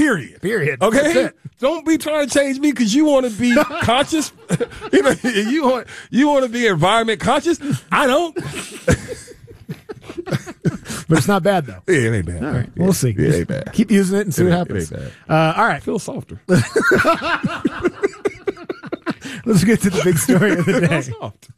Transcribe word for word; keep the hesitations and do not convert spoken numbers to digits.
Period. Period. Okay? Don't be trying to change me because you want to be conscious. you know, you want you want to be environment conscious. I don't. But it's not bad, though. Yeah, it ain't bad. All right. Yeah, We'll see. It ain't bad. Keep using it and see It what ain't- happens. It ain't Uh, all right. Feel softer. Let's get to the big story of the day. Soft.